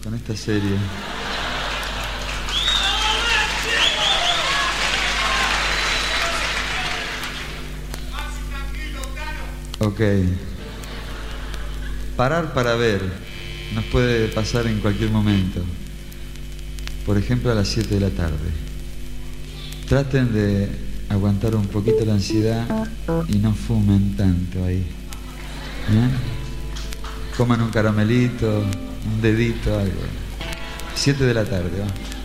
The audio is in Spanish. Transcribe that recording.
con esta serie. Ok. Parar para ver nos puede pasar en cualquier momento. Por ejemplo, a las 7 de la tarde. Traten de aguantar un poquito la ansiedad y no fumen tanto ahí. ¿Bien? Coman un caramelito, un dedito, algo. 7 de la tarde, ¿va?